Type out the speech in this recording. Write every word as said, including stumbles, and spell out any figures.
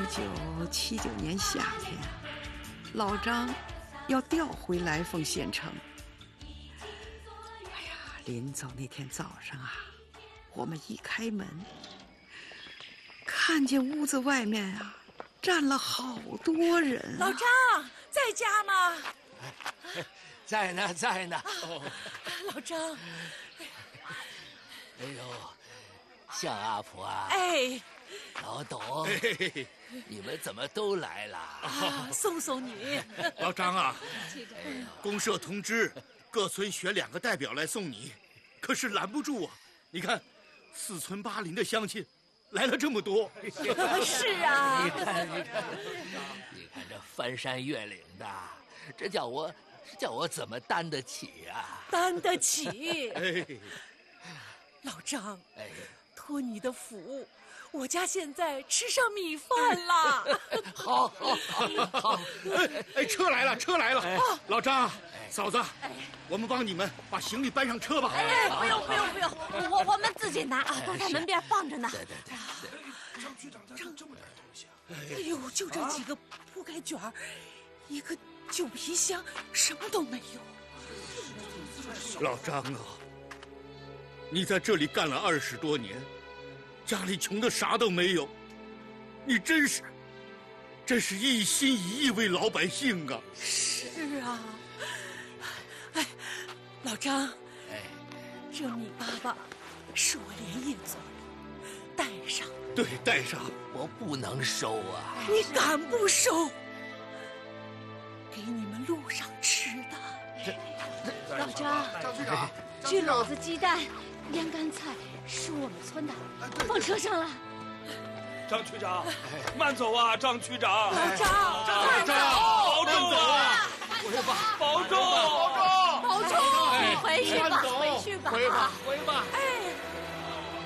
九七九年夏天，老张要调回来凤县城。哎呀，临走那天早上啊，我们一开门，看见屋子外面啊站了好多人、啊。 老张在家吗？ 在呢，在呢。哦， 老张， 哎呦，向阿婆啊！ 哎， 老董，哎、你们怎么都来了？ 啊，送送你。 老张啊，公社通知各村选两个代表来送你，可是拦不住啊！你看，四村八邻的乡亲来了这么多。 是啊， 你看，你看，你看这翻山越岭的，这叫我，这叫我怎么担得起啊？ 担得起。 哎， 老张， 哎， 托你的福，我家现在吃上米饭了。 好，好，好，好！ 哎哎，车来了，车来了！哎、老张，嫂子，哎、我们帮你们把行李搬上车吧。 哎，不用，不用，不用，我我们自己拿啊，都在门边放着呢。 对对对。 张局长咋这么点东西啊？ 哎呦，就这几个铺盖卷儿，一个旧皮箱，什么都没有。 老张啊，你在这里干了二十多年，家里穷的啥都没有，你真是，真是一心一意为老百姓啊！ 是啊，哎，老张， 哎， 这米粑粑是我连夜做的，带上。 对，带上。 我不能收啊！ 你敢不收？给你们路上吃的。 老张， 张局长， 这篓子鸡蛋、腌干菜是我们村的，放车上了。 张区长，慢走啊，张区长。 老张， 张张，保重啊！ 回吧， 保重，保重， 保重，回去吧，回去吧， 回吧，回吧。 哎。